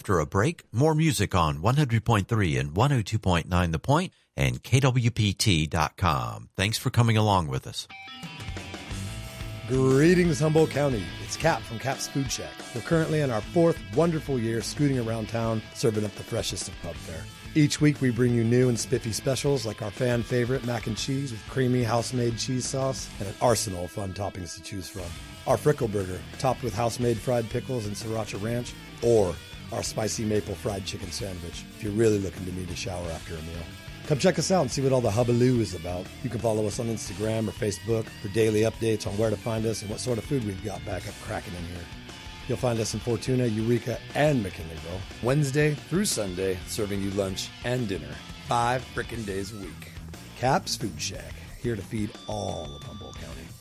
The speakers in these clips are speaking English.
after a break, more music on 100.3 and 102.9 The Point and KWPT.com. Thanks for coming along with us. Greetings, Humboldt County. It's Cap from Cap's Food Shack. We're currently in our fourth wonderful year scooting around town, serving up the freshest of pub fare. Each week we bring you new and spiffy specials like our fan favorite mac and cheese with creamy house-made cheese sauce and an arsenal of fun toppings to choose from. Our Frickle Burger, topped with house-made fried pickles and sriracha ranch, or our spicy maple fried chicken sandwich if you're really looking to need a shower after a meal. Come check us out and see what all the hubbaloo is about. You can follow us on Instagram or Facebook for daily updates on where to find us and what sort of food we've got back up cracking in here. You'll find us in Fortuna, Eureka, and McKinleyville, Wednesday through Sunday, serving you lunch and dinner 5 frickin' days a week. Cap's Food Shack, here to feed all of Humboldt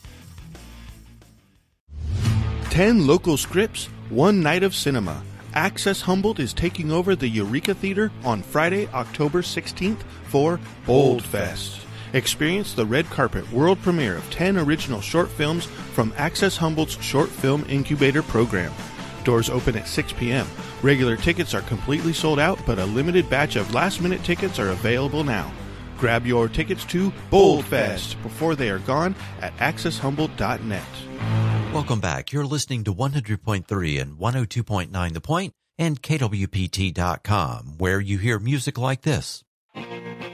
County. 10 local scripts, 1 night of cinema. Access Humboldt is taking over the Eureka Theater on Friday, October 16th for Bold Fest. Experience the red carpet world premiere of 10 original short films from Access Humboldt's Short Film Incubator program. Doors open at 6 p.m. Regular tickets are completely sold out, but a limited batch of last-minute tickets are available now. Grab your tickets to Bold Fest before they are gone at accesshumboldt.net. Welcome back. You're listening to 100.3 and 102.9 The Point and KWPT.com, where you hear music like this.